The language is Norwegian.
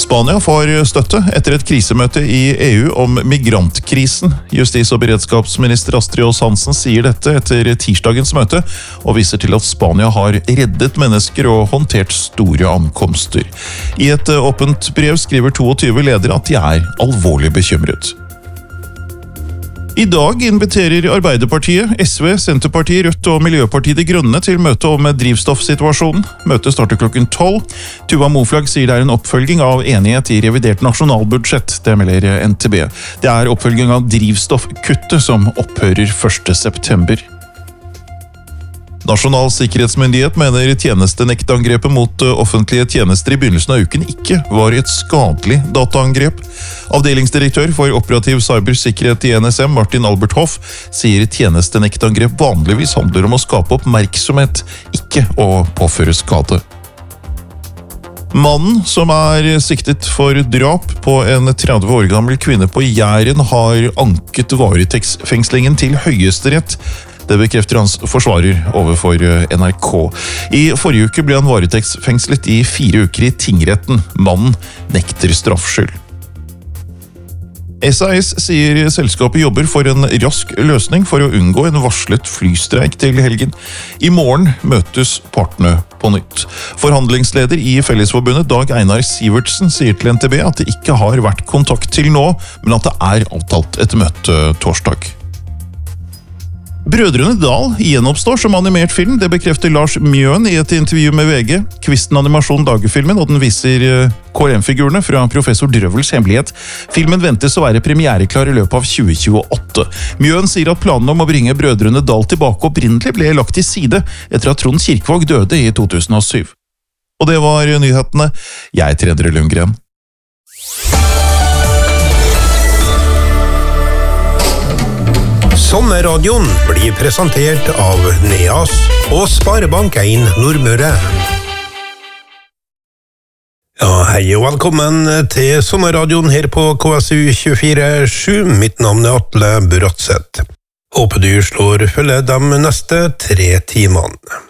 Spania får støtte etter et krisemøte i EU om migrantkrisen. Justis- og beredskapsminister Astrid Aas Hansen sier dette etter tirsdagens møte, og viser til at Spania har reddet mennesker og håndtert store ankomster. I et åpent brev skriver 22 ledere at de er alvorlig bekymret. I dag inviterer Arbeiderpartiet, SV, Senterpartiet, Rødt og Miljøpartiet De Grønne til møte om drivstoffsituasjonen. Møtet starter klokken 12. Tuva Moflag sier det er en oppfølging av enighet i revidert nasjonalbudsjett, det melder NTB. Det er oppfølging av drivstoffkuttet som opphører 1. september. Nasjonal sikkerhetsmyndighet mener tjenestenektangrepet mot offentlige tjenester i begynnelsen av uken ikke var et skadelig dataangrep. Avdelingsdirektør for operativ cybersikkerhet i NSM, Martin Albert Hoff, sier tjenestenektangrep vanligvis handler om å skape oppmerksomhet, ikke å påføre skade. Mannen som er siktet for drap på en 30 år gammel kvinne på Jæren har anket varetektsfengslingen til Høyesterett. Det bekrefter hans forsvarer overfor NRK. I forrige uke ble han varetektsfengslet i 4 uker i tingretten. Mannen nekter straffskyld. SAS sier selskapet jobber for en rask løsning for å unngå en varslet flystreik til helgen. I morgen møtes partene på nytt. Forhandlingsleder i Fellesforbundet, Dag Einar Sivertsen, sier til NTB at det ikke har vært kontakt til nå, men at det er avtalt et møte torsdag. Brødrene Dal gjenoppstår som animert film, det bekrefter Lars Mjøen i et intervju med VG. Kvisten animasjon lager filmen, og den viser KRM-figurene fra Professor Drøvels hemmelighet. Filmen ventes å være premiereklar i løpet av 2028. Mjøen sier at planen om å bringe Brødrene Dal tilbake opprinnelig ble lagt til side etter at Trond Kirkvaag døde i 2007. Og det var nyhetene. Jeg heter Endre Lundgren. Sommerradioen blir presentert av Neas og Sparebank 1 Nordmøre. Ja, hei og velkommen til Sommerradioen her på KSU 24/7. Mitt navn er Atle Bratseth. Håper du slår følge de neste 3 timene.